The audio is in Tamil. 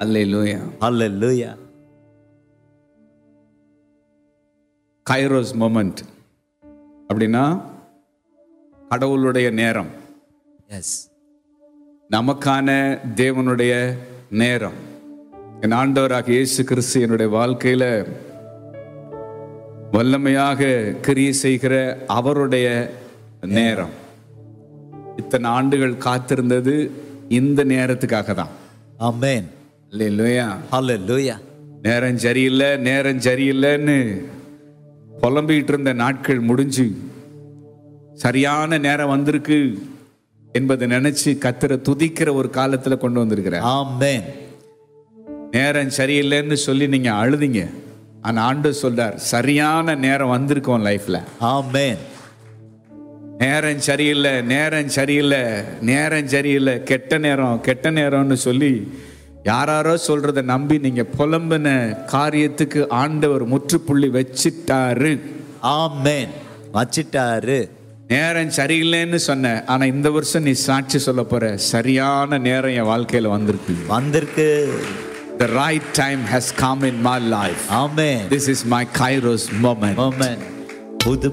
அல்லேலூயா. ஹalleluya. கைரோஸ் மொமெண்ட் அப்படின்னா கடவுளுடைய நேரம், எஸ், நமக்கான தேவனுடைய நேரம். என் ஆண்டவராக இயேசு கிறிஸ்து என்னுடைய வாழ்க்கையில வல்லமையாக கிரியை செய்கிற அவருடைய நேரம். இத்தனை ஆண்டுகள் காத்திருந்தது இந்த நேரத்துக்காக தான். ஆமென். அல்லேலூயா. ஹalleluya. நேரம் சரியில்லை, நேரம் சரியில்லைன்னு புலம்பிக்கிட்டு இருந்த நாட்கள் முடிஞ்சு சரியான நேரம் வந்திருக்கு என்பதை நினைச்சு கர்த்தரை துதிக்கிற ஒரு காலத்துல கொண்டு வந்திருக்கிறார். ஆமென். நேரம் சரியில்லைன்னு சொல்லி நீங்க அழுதிங்க, ஆனா ஆண்டவர் சொல்றார் சரியான நேரம் வந்திருக்கும் லைஃப்ல. ஆமென். நேரம் சரியில்லை, நேரம் சரியில்லை, நேரம் சரியில்லை, கெட்ட நேரம், கெட்ட நேரம்னு சொல்லி யாராரோ சொல்றதை நம்பி நீங்க புலம்பின காரியத்துக்கு ஆண்டவர் முற்றுப்புள்ளி வச்சிட்டாரு. ஆமென். வச்சிட்டாரு. நேரம் சரியில்லைன்னு சொன்ன, ஆனா இந்த வருஷம் நீ சாட்சி சொல்ல போற சரியான நேரம் என் வாழ்க்கையில வந்திருக்கு. The right time has come in my life. Amen. This is my Kairos moment. Amen. புது